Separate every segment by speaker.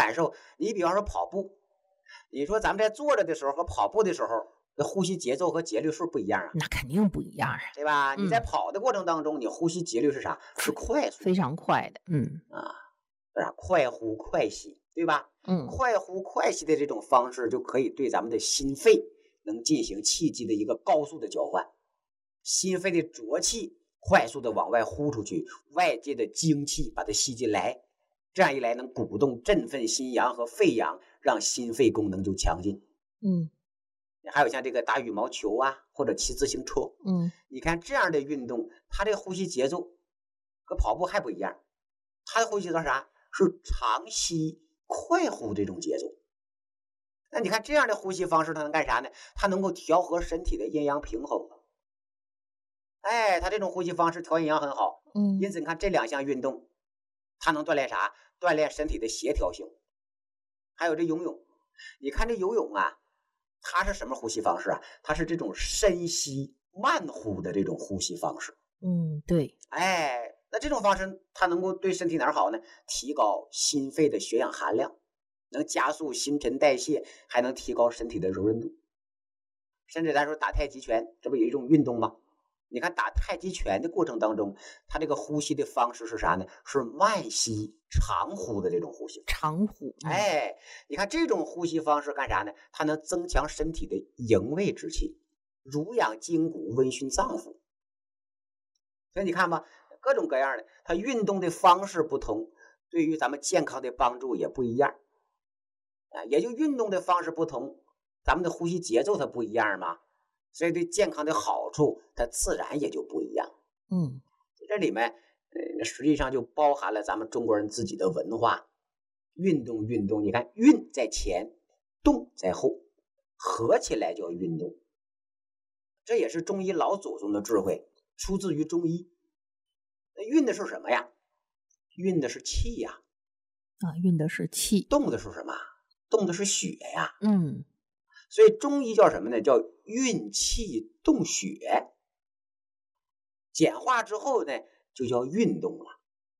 Speaker 1: 感受。你比方说跑步，你说咱们在坐着的时候和跑步的时候，那呼吸节奏和节律是不是不一样啊？
Speaker 2: 那肯定不一样啊，
Speaker 1: 对吧？你在跑的过程当中，你呼吸节律是啥？是快速，
Speaker 2: 非常快的，
Speaker 1: 是吧？快呼快吸，对吧？快呼快吸的这种方式就可以对咱们的心肺能进行气机的一个高速的交换，心肺的浊气快速的往外呼出去，外界的精气把它吸进来，这样一来能鼓动振奋心阳和肺阳，让心肺功能就强劲。还有像这个打羽毛球啊，或者骑自行车，你看这样的运动，它这个呼吸节奏和跑步还不一样，它的呼吸节奏是啥？是长吸快呼这种节奏。那你看这样的呼吸方式，它能干啥呢？它能够调和身体的阴阳平衡。它这种呼吸方式调阴阳很好。因此你看这两项运动，它能锻炼啥？锻炼身体的协调性。还有这游泳，你看这游泳啊，它是什么呼吸方式啊？它是这种深吸慢呼的这种呼吸方式。
Speaker 2: 对。
Speaker 1: 那这种方式它能够对身体哪儿好呢？提高心肺的血氧含量，能加速新陈代谢，还能提高身体的柔韧度。甚至咱说打太极拳，这不有一种运动吗？你看打太极拳的过程当中，它这个呼吸的方式是啥呢？是慢吸长呼的这种呼吸。
Speaker 2: 长呼。
Speaker 1: 你看这种呼吸方式干啥呢？它能增强身体的营卫之气，濡养筋骨，温煦脏腑。所以你看吧，各种各样的，它运动的方式不同，对于咱们健康的帮助也不一样。也就运动的方式不同，咱们的呼吸节奏它不一样嘛，所以对健康的好处它自然也就不一样。这里面实际上就包含了咱们中国人自己的文化。运动，你看运在前，动在后，合起来叫运动。这也是中医老祖宗的智慧，出自于中医。那运的是什么呀？运的是气呀。
Speaker 2: 运的是气。
Speaker 1: 动的是什么？动的是血呀。所以中医叫什么呢？叫运气动血。简化之后呢，就叫运动了。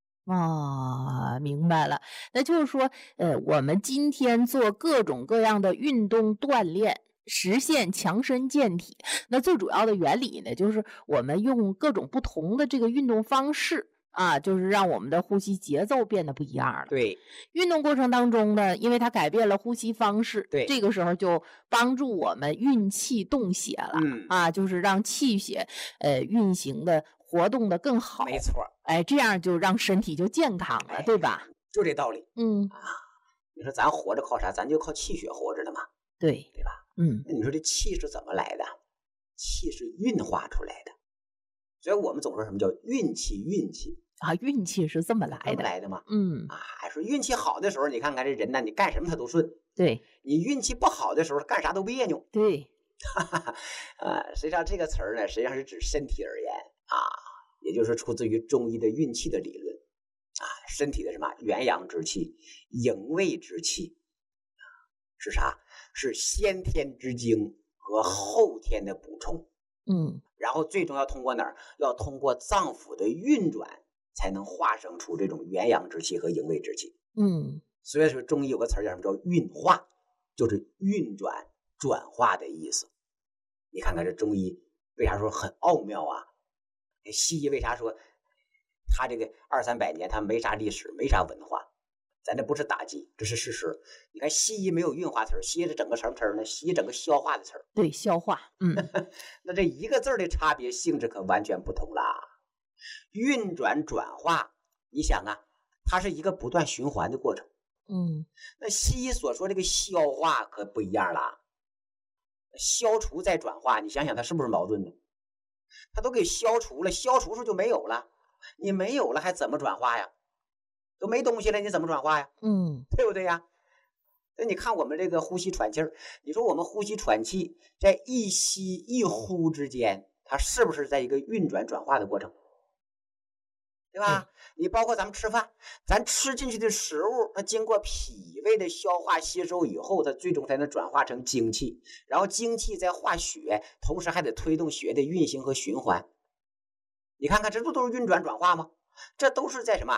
Speaker 2: 明白了。那就是说，我们今天做各种各样的运动锻炼，实现强身健体，那最主要的原理呢，就是我们用各种不同的这个运动方式就是让我们的呼吸节奏变得不一样了。
Speaker 1: 对，
Speaker 2: 运动过程当中呢，因为它改变了呼吸方式，
Speaker 1: 对，
Speaker 2: 这个时候就帮助我们运气动血了。就是让气血运行的活动的更好。
Speaker 1: 没错。
Speaker 2: 这样就让身体就健康了，对吧？
Speaker 1: 就这道理。你说咱活着靠啥？咱就靠气血活着的嘛。
Speaker 2: 对
Speaker 1: 吧？那你说这气是怎么来的？气是运化出来的。所以我们总说什么叫运气？运
Speaker 2: 气是这么来
Speaker 1: 的嘛。说运气好的时候，你看看这人呢，你干什么他都顺。
Speaker 2: 对。
Speaker 1: 你运气不好的时候，干啥都别扭。
Speaker 2: 对。
Speaker 1: 实际上这个词儿呢，实际上是指身体而言也就是出自于中医的运气的理论身体的什么元阳之气、营卫之气是啥？是先天之精和后天的补充。然后最终要通过哪儿？要通过脏腑的运转，才能化生出这种元阳之气和营卫之气。所以说中医有个词叫什么？叫运化，就是运转、转化的意思。你看看这中医为啥说很奥妙啊？西医为啥说他这个200-300年他没啥历史，没啥文化？咱这不是打击，这是事实。你看西医没有运化词儿，西医是整个什么词儿呢？西医整个消化的词儿。
Speaker 2: 对，消化。
Speaker 1: 那这一个字的差别性质可完全不同啦。运转转化，你想它是一个不断循环的过程。那西医所说这个消化可不一样啦。消除再转化，你想想它是不是矛盾呢？它都给消除了，消除时就没有了，你没有了还怎么转化呀？都没东西了，你怎么转化呀？对不对呀？那你看我们这个呼吸喘气儿，你说我们呼吸喘气在一吸一呼之间，它是不是在一个运转转化的过程？对吧？你包括咱们吃饭，咱吃进去的食物，它经过脾胃的消化吸收以后，它最终才能转化成精气，然后精气再化血，同时还得推动血的运行和循环。你看看这不都是运转转化吗？这都是在什么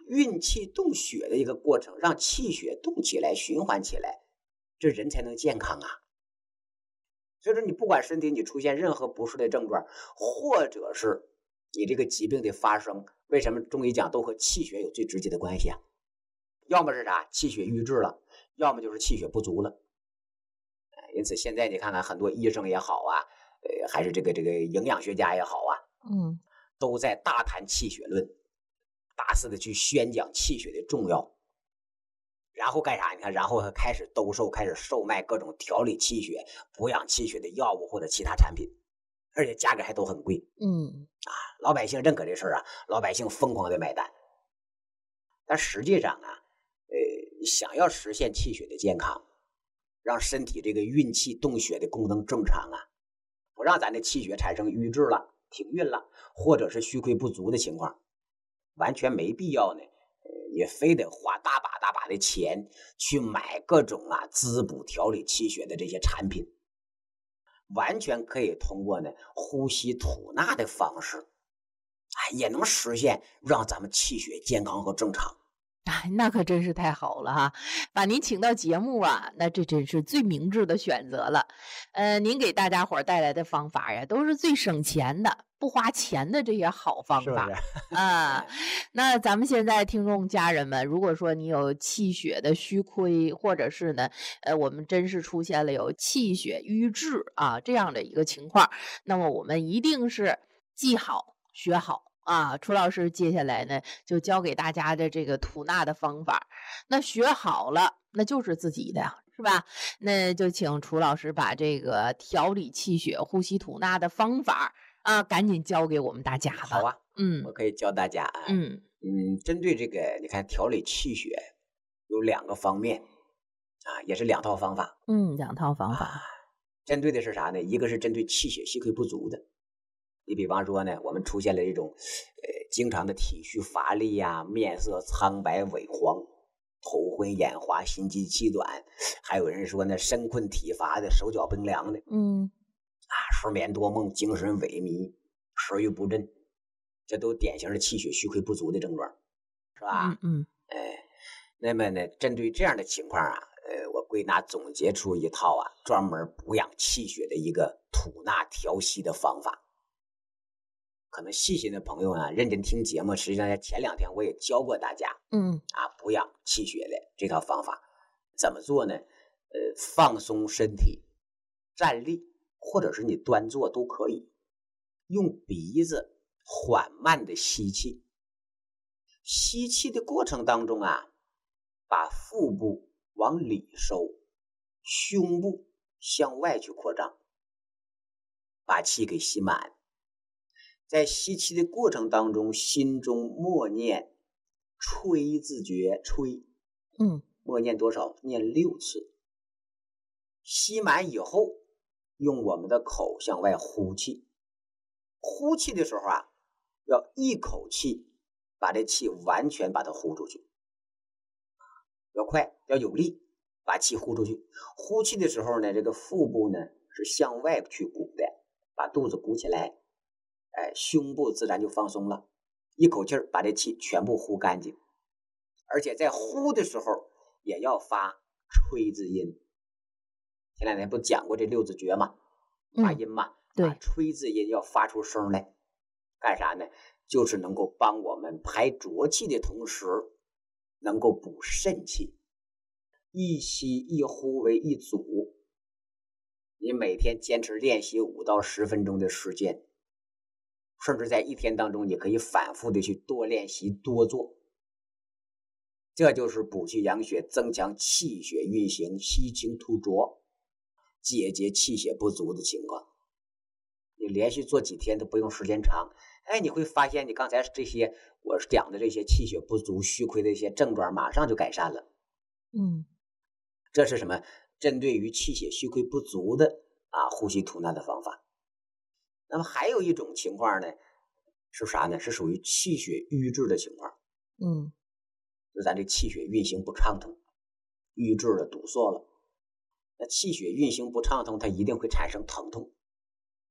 Speaker 1: 运气动血的一个过程，让气血动起来，循环起来，这人才能健康啊。所以说你不管身体你出现任何不适的症状，或者是你这个疾病的发生，为什么中医讲都和气血有最直接的关系啊？要么是啥，气血瘀滞了，要么就是气血不足了。因此现在你看看很多医生也好啊，还是这个营养学家也好啊，都在大谈气血论，大肆的去宣讲气血的重要。然后干啥？你看，然后开始开始售卖各种调理气血、补养气血的药物或者其他产品，而且价格还都很贵。老百姓认可这事儿啊，老百姓疯狂的买单。但实际上啊，想要实现气血的健康，让身体这个运气动血的功能正常啊，不让咱的气血产生瘀滞了、停运了，或者是虚亏不足的情况，完全没必要呢。也非得花大把的钱去买各种滋补调理气血的这些产品，完全可以通过呢呼吸吐纳的方式，也能实现让咱们气血健康和正常。
Speaker 2: 那可真是太好了哈！把您请到节目啊，那这真是最明智的选择了。您给大家伙带来的方法呀，都是最省钱的、不花钱的这些好方法啊。那咱们现在听众家人们，如果说你有气血的虚亏，或者是呢，我们真是出现了有气血瘀滞啊这样的一个情况，那么我们一定是记好、学好。楚老师接下来呢就教给大家的这个吐纳的方法，那学好了那就是自己的，是吧？那就请楚老师把这个调理气血、呼吸吐纳的方法赶紧教给我们大家吧。
Speaker 1: 好啊，我可以教大家啊。针对这个，你看调理气血有2个方面也是2套方法。
Speaker 2: 2套方法。
Speaker 1: 针对的是啥呢？一个是针对气血虚亏不足的。你比方说呢，我们出现了这种经常的体虚乏力呀，面色苍白萎黄，头昏眼花，心悸气短，还有人说呢身困体乏的，手脚冰凉的，失眠多梦，精神萎靡，食欲不振，这都典型的气血虚亏不足的症状，是吧？那么呢，针对这样的情况我归纳总结出一套专门补养气血的一个吐纳调息的方法。可能细心的朋友认真听节目，实际上在前2天我也教过大家，补养气血的这套方法怎么做呢？放松身体，站立或者是你端坐都可以，用鼻子缓慢的吸气，吸气的过程当中把腹部往里收，胸部向外去扩张，把气给吸满。在吸气的过程当中，心中默念吹字诀，吹，默念多少？念6次。吸满以后，用我们的口向外呼气。呼气的时候要一口气把这气完全把它呼出去，要快，要有力，把气呼出去。呼气的时候呢，这个腹部呢是向外去鼓的，把肚子鼓起来。胸部自然就放松了，一口气把这气全部呼干净，而且在呼的时候也要发吹字音。前2天不讲过这6字诀吗？发音嘛，
Speaker 2: 对，
Speaker 1: 吹字音要发出声来，干啥呢？就是能够帮我们排浊气的同时，能够补肾气。一吸一呼为一组，你每天坚持练习5到10分钟的时间。甚至在1天当中，你可以反复的去多练习多做，这就是补气养血、增强气血运行、吸清吐浊、解决气血不足的情况。你连续做几天都不用时间长，你会发现你刚才这些我讲的这些气血不足、虚亏的一些症状马上就改善了。这是什么？针对于气血虚亏不足的呼吸吐纳的方法。那么还有一种情况呢，是啥呢？是属于气血瘀滞的情况。就是咱这气血运行不畅通，瘀滞了，堵塞了。那气血运行不畅通，它一定会产生疼痛。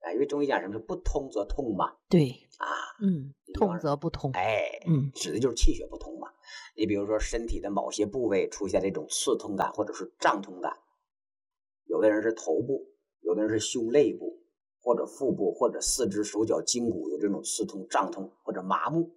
Speaker 1: 因为中医讲什么是不通则痛嘛。
Speaker 2: 对
Speaker 1: 啊，
Speaker 2: 通则不通。
Speaker 1: 指的就是气血不通嘛。你比如说身体的某些部位出现这种刺痛感或者是胀痛感，有的人是头部，有的人是胸肋部，或者腹部，或者四肢手脚筋骨有这种刺痛、胀痛或者麻木。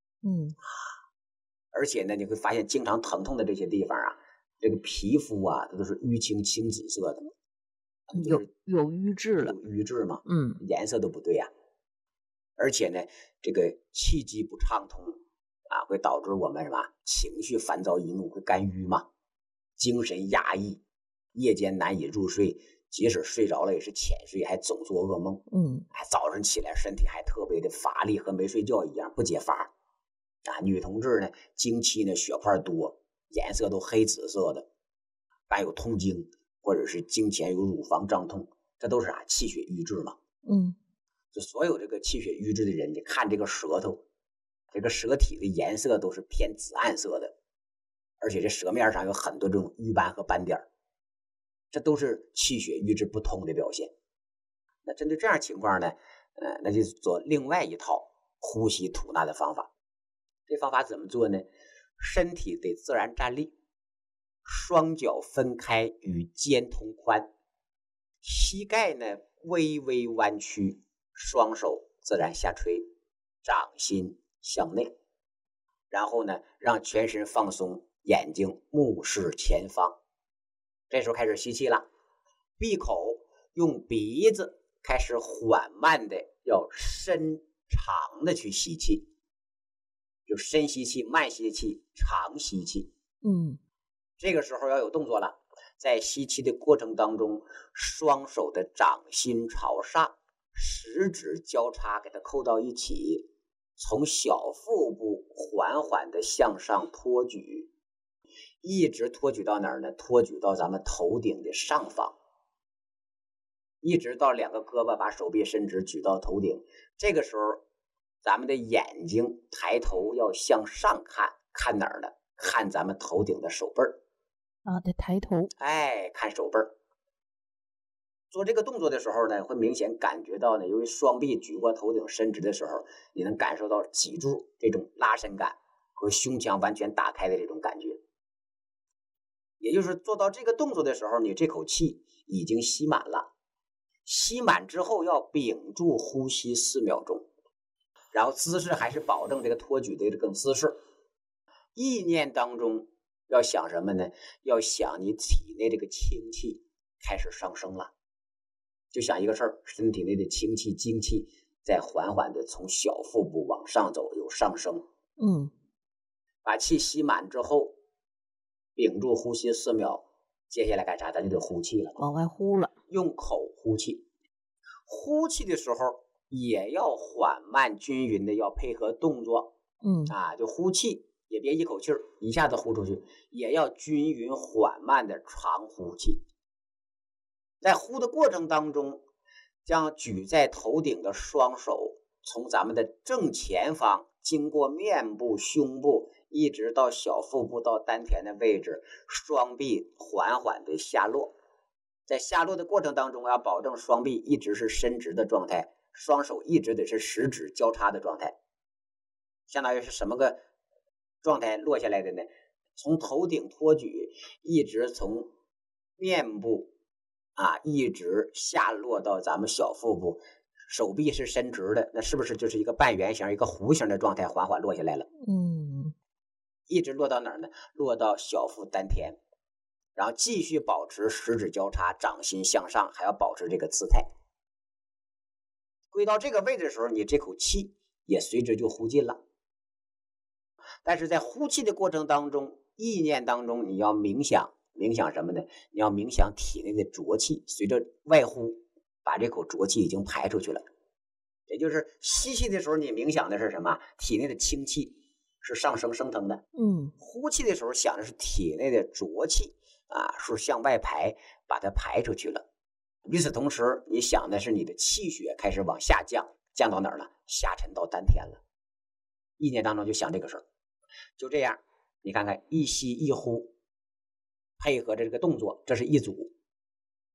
Speaker 1: 而且呢，你会发现经常疼痛的这些地方啊，这个皮肤啊，它都是淤青青紫色的，
Speaker 2: 有瘀滞了，
Speaker 1: 有瘀滞嘛，颜色都不对啊。而且呢，这个气机不畅通啊，会导致我们什么情绪烦躁易怒，会肝郁嘛，精神压抑，夜间难以入睡，即使睡着了也是浅睡，还总做噩梦。早上起来身体还特别的乏力，和没睡觉一样，不解乏。女同志呢，经期呢血块多，颜色都黑紫色的，伴有痛经，或者是经前有乳房胀痛，这都是气血瘀滞嘛。就所有这个气血瘀滞的人，你看这个舌头，这个舌体的颜色都是偏紫暗色的，而且这舌面上有很多这种瘀斑和斑点，这都是气血瘀滞不通的表现。那针对这样情况呢，那就做另外一套呼吸吐纳的方法。这方法怎么做呢？身体得自然站立，双脚分开与肩同宽，膝盖呢微微弯曲，双手自然下垂，掌心向内。然后呢，让全身放松，眼睛目视前方。这时候开始吸气了，闭口，用鼻子开始缓慢的要深长的去吸气，就深吸气、慢吸气、长吸气。这个时候要有动作了，在吸气的过程当中，双手的掌心朝上，食指交叉给它扣到一起，从小腹部缓缓的向上托举，一直托举到哪儿呢？托举到咱们头顶的上方，一直到两个胳膊把手臂伸直举到头顶。这个时候咱们的眼睛抬头要向上看，看哪儿呢？看咱们头顶的手背儿
Speaker 2: 得抬头，
Speaker 1: 看手背儿。做这个动作的时候呢，会明显感觉到呢，由于双臂举过头顶伸直的时候，你能感受到脊柱这种拉伸感和胸腔完全打开的这种感觉。也就是做到这个动作的时候，你这口气已经吸满了。吸满之后要屏住呼吸4秒钟，然后姿势还是保证这个托举的这个姿势。意念当中要想什么呢？要想你体内这个清气开始上升了，就想一个事儿，身体内的清气、精气在缓缓的从小腹部往上走，有上升。把气吸满之后，屏住呼吸4秒，接下来干啥？咱就得呼气了，
Speaker 2: 往外呼了，
Speaker 1: 用口呼气。呼气的时候也要缓慢均匀的，要配合动作。就呼气也别一口气一下子呼出去，也要均匀缓慢的长呼气。在呼的过程当中，将举在头顶的双手从咱们的正前方经过面部、胸部，一直到小腹部到丹田的位置，双臂缓缓的下落。在下落的过程当中，要保证双臂一直是伸直的状态，双手一直得是食指交叉的状态。相当于是什么个状态落下来的呢？从头顶托举，一直从面部一直下落到咱们小腹部，手臂是伸直的，那是不是就是一个半圆形、一个弧形的状态，缓缓落下来了？一直落到哪儿呢？落到小腹丹田，然后继续保持食指交叉，掌心向上，还要保持这个姿态。归到这个位置的时候，你这口气也随之就呼尽了。但是在呼气的过程当中，意念当中你要冥想什么呢？你要冥想体内的浊气，随着外呼把这口浊气已经排出去了。也就是吸气的时候你冥想的是什么？体内的清气是上升升腾的。呼气的时候想的是体内的浊气是向外排，把它排出去了。与此同时，你想的是你的气血开始往下降，降到哪儿了？下沉到丹田了。意念当中就想这个事儿。就这样，你看看一吸一呼，配合着这个动作，这是一组。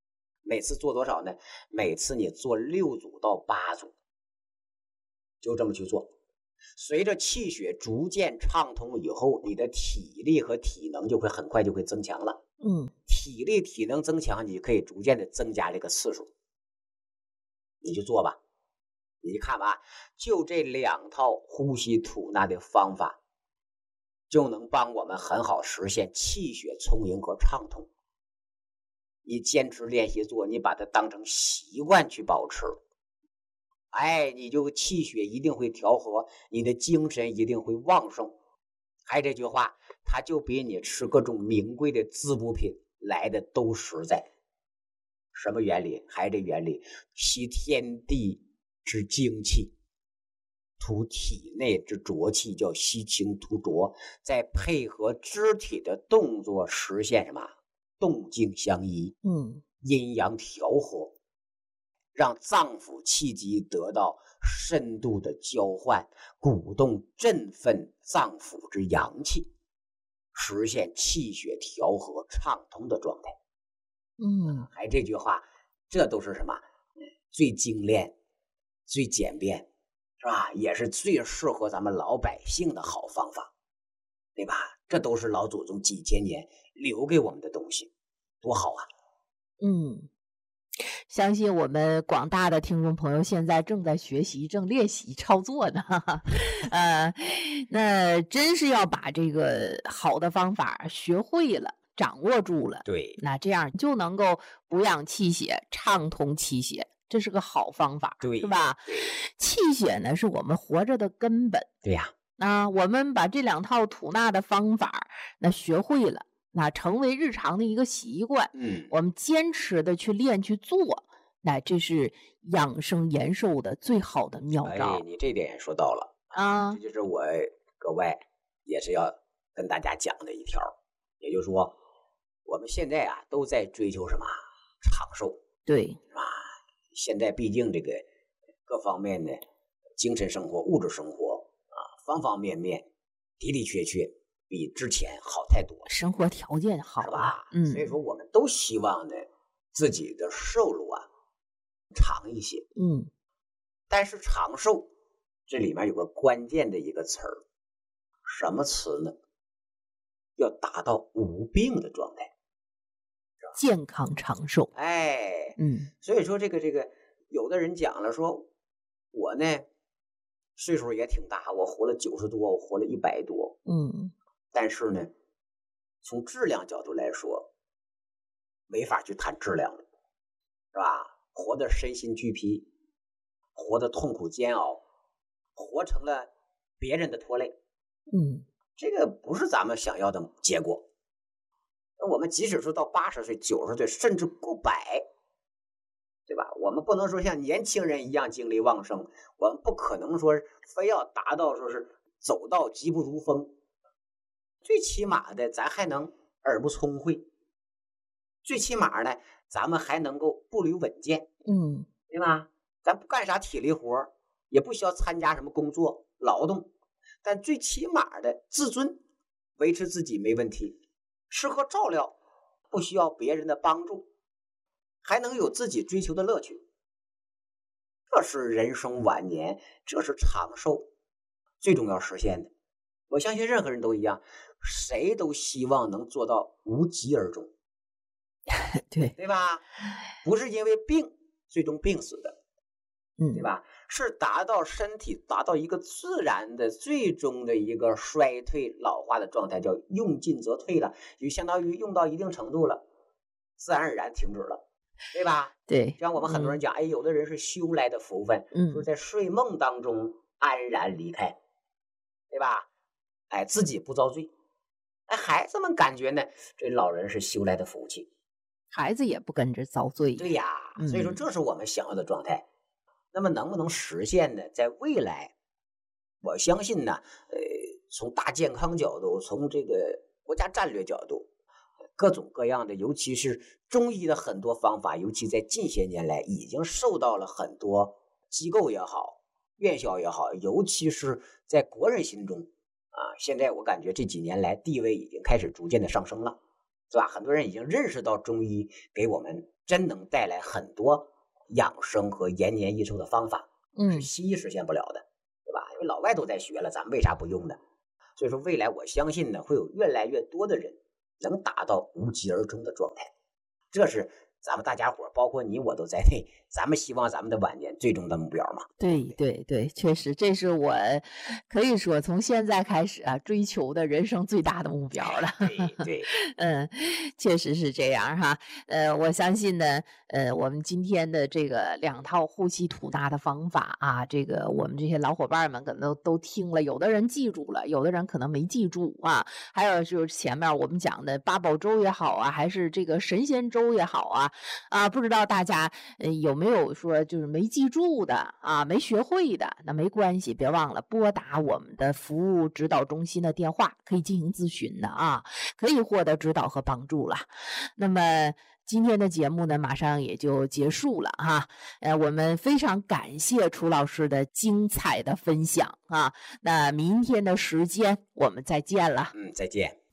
Speaker 1: 每次做多少呢？每次你做6组到8组，就这么去做。随着气血逐渐畅通以后，你的体力和体能就会很快就会增强了。体力体能增强，你可以逐渐的增加这个次数。你就做吧，你看吧，就这2套呼吸吐纳的方法，就能帮我们很好实现气血充盈和畅通。你坚持练习做，你把它当成习惯去保持，你就气血一定会调和，你的精神一定会旺盛。还这句话，它就比你吃各种名贵的滋补品来的都实在。什么原理？还这原理，吸天地之精气，吐体内之浊气，叫吸清吐浊，再配合肢体的动作，实现什么？动静相依，阴阳调和，让脏腑气机得到深度的交换，鼓动振奋脏腑之阳气，实现气血调和畅通的状态。还这句话，这都是什么？最精炼、最简便，是吧？也是最适合咱们老百姓的好方法，对吧？这都是老祖宗几千年留给我们的东西，多好啊！
Speaker 2: 相信我们广大的听众朋友现在正在学习、正练习操作呢。那真是要把这个好的方法学会了、掌握住了，
Speaker 1: 对，
Speaker 2: 那这样就能够补养气血、畅通气血，这是个好方法，
Speaker 1: 对，
Speaker 2: 是吧？气血呢，是我们活着的根本。
Speaker 1: 对呀。
Speaker 2: 我们把这2套吐纳的方法那学会了，那成为日常的一个习惯，我们坚持的去练去做，那这是养生延寿的最好的妙招。
Speaker 1: 你这点也说到了这就是我格外也是要跟大家讲的一条。也就是说，我们现在都在追求什么？长寿，
Speaker 2: 对，
Speaker 1: 是吧？现在毕竟这个各方面的精神生活、物质生活方方面面的的确确比之前好太多，
Speaker 2: 生活条件好
Speaker 1: 是吧？所以说我们都希望呢自己的寿路长一些。但是长寿这里面有个关键的一个词儿，什么词呢？要达到无病的状态，
Speaker 2: 健康长寿。
Speaker 1: 所以说这个有的人讲了说，我呢岁数也挺大，我活了90多，我活了100多，但是呢从质量角度来说没法去谈质量了，是吧？活得身心俱疲，活得痛苦煎熬，活成了别人的拖累，这个不是咱们想要的结果。我们即使说到80岁、90岁，甚至过100，对吧？我们不能说像年轻人一样精力旺盛，我们不可能说非要达到说是走到疾不如风，最起码的咱还能耳不聪慧，最起码呢咱们还能够步履稳健，对吧？咱不干啥体力活，也不需要参加什么工作劳动，但最起码的自尊维持自己没问题，吃喝照料不需要别人的帮助，还能有自己追求的乐趣，这是人生晚年，这是长寿最重要实现的。我相信任何人都一样，谁都希望能做到无疾而终对吧？不是因为病最终病死的，对吧？是达到身体达到一个自然的最终的一个衰退老化的状态，叫用尽则退了，就相当于用到一定程度了，自然而然停止了，对吧？
Speaker 2: 对，
Speaker 1: 像我们很多人讲，有的人是修来的福分，就是在睡梦当中安然离开，对吧？自己不遭罪。孩子们感觉呢，这老人是修来的福气，
Speaker 2: 孩子也不跟着遭罪。
Speaker 1: 对呀，所以说这是我们想要的状态。那么能不能实现呢？在未来，我相信呢，从大健康角度，从这个国家战略角度，各种各样的，尤其是中医的很多方法，尤其在近些年来，已经受到了很多机构也好、院校也好，尤其是在国人心中现在我感觉这几年来地位已经开始逐渐的上升了。 是吧？很多人已经认识到中医给我们真能带来很多养生和延年益寿的方法，是西医实现不了的，对吧？因为老外都在学了，咱们为啥不用呢？所以说未来我相信呢，会有越来越多的人能达到无疾而终的状态，这是咱们大家伙，包括你我都在内，咱们希望咱们的晚年最终的目标嘛。
Speaker 2: 对，确实，这是我可以说从现在开始啊追求的人生最大的目标了。
Speaker 1: 对，
Speaker 2: 确实是这样哈。我相信呢，我们今天的这个2套护气吐纳的方法啊，这个我们这些老伙伴们可能都听了，有的人记住了，有的人可能没记住啊。还有就是前面我们讲的八宝粥也好啊，还是这个神仙粥也好啊，不知道大家有没有说就是没记住的啊，没学会的，那没关系，别忘了拨打我们的服务指导中心的电话，可以进行咨询的啊，可以获得指导和帮助了。那么今天的节目呢，马上也就结束了哈。我们非常感谢楚老师的精彩的分享啊。那明天的时间我们再见了。
Speaker 1: 再见。